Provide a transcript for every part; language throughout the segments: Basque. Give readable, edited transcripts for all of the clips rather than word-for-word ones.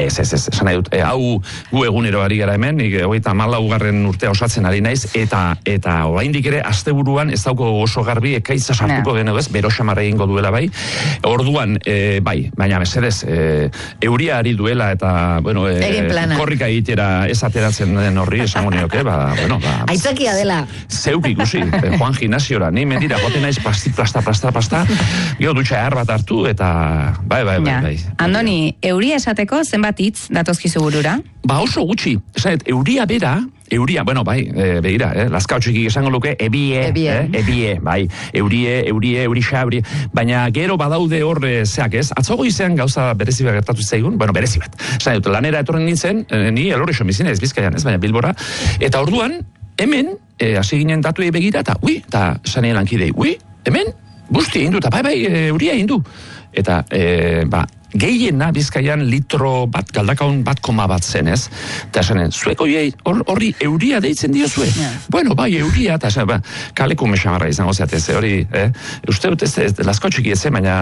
Ez, esan nahi dut, hau gu egunero ari gara hemen, 34. urtea osatzen ari naiz, eta oraindik ere asteburuan ez dauko oso garbi ekaitza sartuko denu ez, bero xamarra egingo duela bai. Orduan, bai, baina mesedez, euria ari duela eta, bueno, korrika egitera ez ateratzen den horri, esango nioke, aitzakia dela. Zeuk ikusi, Juan gimnasiora, ni mentira, joten naiz plasta, gero dutxa bat hartu, eta bai. Andoni, euria esateko zenbat hitz datozkizu burura? Oso gutxi, esanet, euria bera, bueno, bai, begira, lazkautxiki esango luke, ebie, bai, eurixa, baina gero badaude hor zeak ez, atzogo izan gauza berezi bat gertatu zaigun, bueno, berezi bat, esan dut, lanera etorren nintzen, ni Elorrixo bizina ez Bizkaian ez, baina Bilbora, eta orduan, hemen, hasi ginen datuei begira, eta sanien lankidei, hemen, busti egin du, eta bai, euria egin du, eta, gehiena Bizkaian litro bat, galdakaun 1,1 zen, ez? Eta esanen, zueko horri euria deitzen diozue? Bueno, bai, euria, eta esanen, kaleko mesamarra izango zeatez, hori, uste dut ez, lazkotxiki ez, baina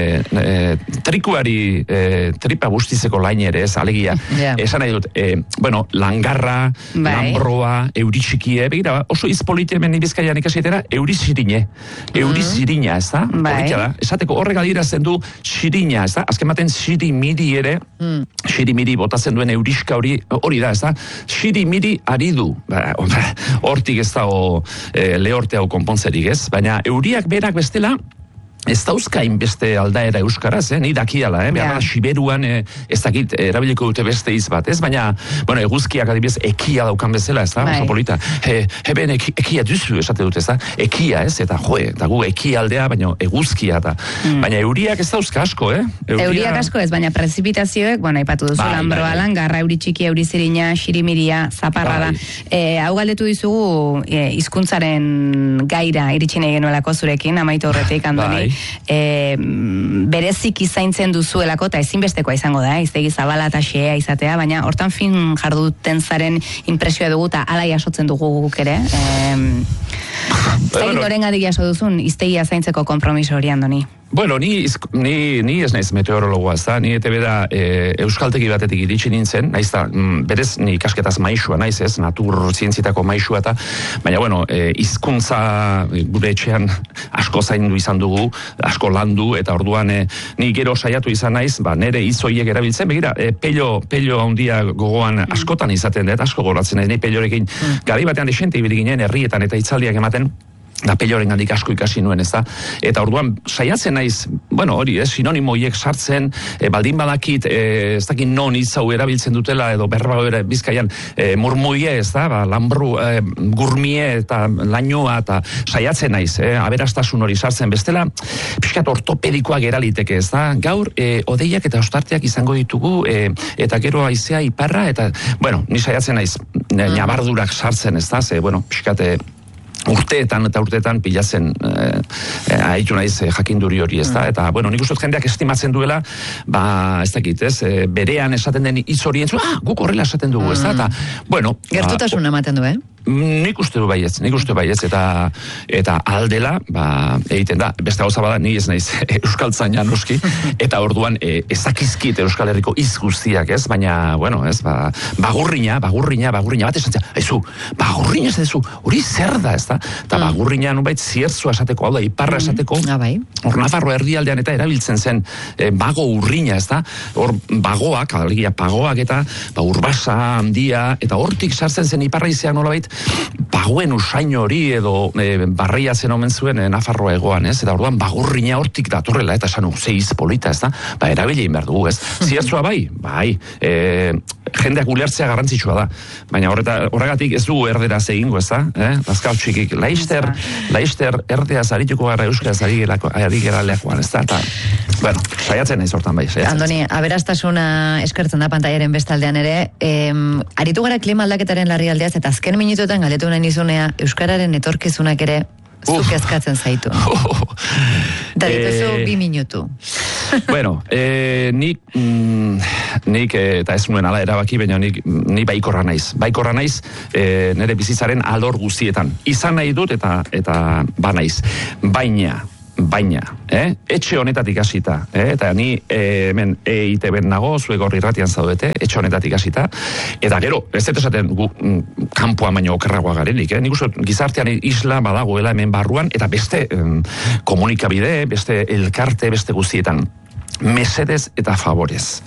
trikuari tripa guztizeko lainere, ez, alegia, esan nahi dut, bueno, langarra, lambroa, euritxikie, begira, oso izpolite hemen Bizkaian ikasietera, eurizirine, ez da? Politia da, esateko horrek adierazten du xirina, ez da? Azken baten xirimiri ere, xirimiri botatzen duen euriska hori da, ez da? Xirimiri ari du, hortik ez dago lehorte hau konpontzerik, ez? Baina euriak berak bestela, ez dauzkain beste aldaera euskaraz, ni dakiala, behar da, Siberuan ez dakit, erabiliko dute beste iz bat, ez? Baina, bueno, eguzkiak adibidez, ekia daukan bezala, ez da? Oso polita. Heben ekia duzu, esate dut, ez da? Ekia, ez? Eta eta gu ekia aldea, baina eguzkia da. Baina euriak ez dauzka asko, Euriak asko ez, baina prezipitazioek, bueno, ipatu duzu, lambroa, langarra, euritxiki, eurizirina, xirimiria, zaparra da. Hau galdetu dizugu, hizkuntzaren gaira iritsi nahi genuelako zurekin, amaitu horretik, Andoni. Berezik izaintzen duzuelako eta ezinbestekoa izango da, iztegi zabala eta xea izatea, baina hortan fin jarduten zaren impresioa dugu eta ala jasotzen dugu guk ere. Zain doren gadik jaso duzun, iztegia zaintzeko konpromiso hori, Andoni? Bueno, ni ez naiz meteorologoa, ez da, ni bera euskaltegi batetik iritsi nintzen, naiz da, berez ni ikasketaz maisua naiz ez, natur zientzietako maisua eta, baina bueno, hizkuntza gure etxean asko zaindu izan dugu, asko landu, eta orduan ni gero saiatu izan naiz, nere hitzoiek erabiltzen, begira, pello handia gogoan askotan izaten dut, asko goratzen naiz, ni pellorekin, gari batean desente ibili ginen herrietan eta hitzaldiak ematen, da pelloren gandik asko ikasi nuen, ez da? Eta orduan, saiatzen naiz, bueno, hori, sinonimoiek sartzen, baldin badakit, ez dakit non hitzau erabiltzen dutela, edo berba Bizkaian, murmuie, ez da, lambru, gurmie, eta lainoa, eta saiatzen naiz, aberastasun hori sartzen bestela, pixkat ortopedikoak eraliteke, ez da? Gaur, odeiak eta ostarteak izango ditugu, eta gero haizea iparra, eta, bueno, ni saiatzen naiz, nabardurak sartzen, ez da? Bueno, pixkat, urteetan pilatzen haitu naiz jakinduri hori, ez da? Eta, bueno, nik uste jendeak estimatzen duela, ez dakit, ez? Berean esaten den hitz hori entzun, guk horrela esaten dugu, ez da? Eta, bueno... Gertutasun ematen du, Nik uste baietz, eta aldela, egiten da, beste gauza bada, ni ez naiz euskaltzaina noski, eta orduan ezakizkit Euskal Herriko hitz guztiak, ez? Baina, bueno, ez, bagurrina, bat esan aizu, bagurrina ez dezu, hori zer da, ez da? Eta bagurrina nubait ziertzua esateko, hau da, iparra esateko, hor Nafarro erdialdean eta erabiltzen zen bago urrina, ez da? Hor bagoak, alegia pagoak eta urbasa, handia, eta hortik sartzen zen iparra izean nolabait, bagoen usain hori edo barria zen omen zuen Nafarroa egoan, ez? Eta orduan bagurrina hortik datorrela, eta esan zeiz polita, ez da? Erabilein behar dugu, ez? Ziertzua bai, jendeak ulertzea garrantzitsua da, baina horregatik ez dugu erderaz egingo, ez da? Lazkau txikik, laizter erdeaz arituko gara euskaraz ari geraleakoan, ez da? Eta, bueno, saiatzen naiz hortan bai, saiatzen. Andoni, aberastasuna eskertzen da pantaiaren bestaldean ere, aritu gara klima aldaketaren larrialdeaz, eta azken minutuetan galdetu nahi nizunea, euskararen etorkizunak ere zuk eskatzen zaitu. Eta dituzu 2 minutu. Bueno, nik eta ez nuen ala erabaki, baina ni baikorra naiz, nire bizitzaren alor guztietan. Izan nahi dut eta ba naiz. Baina, baina, etxe honetatik hasita, eta ni hemen EITB nago, zuek hor irratian zaudete, etxe honetatik hasita, eta gero, ez dut esaten gu kanpoa baino okerragoa garenik, nik uste gizartean isla badagoela hemen barruan, eta beste komunikabide, beste elkarte, beste guztietan, mesedez eta favorez.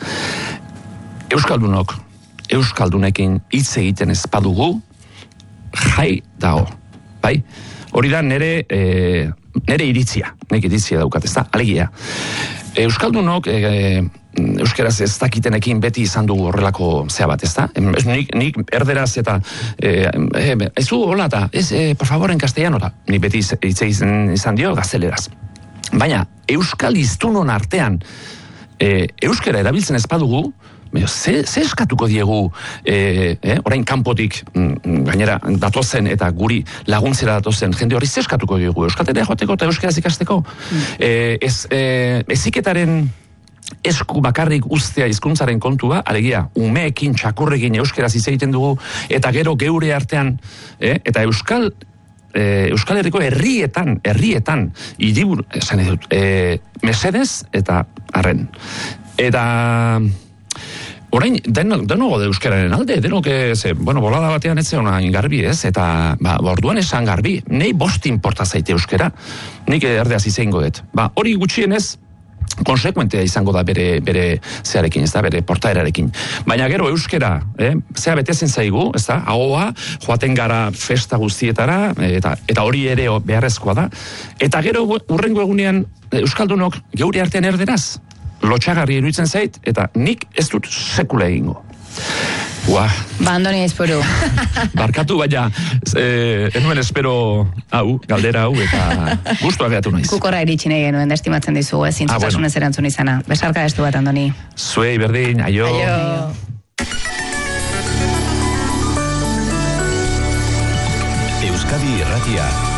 Euskaldunekin hitz egiten ez badugu, jai dago, bai? Hori da nere iritzia, daukat, ez da, alegia. Euskaldunok, euskeraz ez dakitenekin beti izan dugu horrelako zea bat, ez da? Nik erderaz eta, ez du, hola eta, por favor, en castellano, nik beti hitz izan dio gazteleraz. Baina, euskal hiztunon artean, euskera erabiltzen ez badugu, ze eskatuko diegu orain kanpotik gainera datozen eta guri laguntzera datozen jende hori ze eskatuko diegu euskaltera joateko eta euskaraz ikasteko heziketaren esku bakarrik ustea hizkuntzaren kontua, alegia umeekin txakurrekin euskaraz hitz egiten dugu eta gero geure artean eta Euskal Herriko herrietan hiriburu esan dut mesedez eta arren eta orain, denogo de euskararen alde, denok bolada batean ez zeona ingarbi ez, eta orduan esan garbi, nei bost inporta zaite euskara, nik erdeaz izango dut. Hori gutxienez, konsekuentea izango da bere zearekin, ez da, bere portaerarekin. Baina gero euskara, zea betezen zaigu, ez da, ahoa, joaten gara festa guztietara, eta hori ere beharrezkoa da, eta gero urrengo egunean euskaldunok geure artean erderaz, lotxagarri iruditzen zait, eta nik ez dut sekula egingo. Andoni espero. Barkatu, baina enuen espero galdera hau, eta guztua gehatu naiz. Kukorra iritsi nahi genuen, da estimatzen dizugu, zintzotasunez erantzun izana. Besarka destu bat, Andoni. Zuei, berdin, aio. Euskadi Irratia.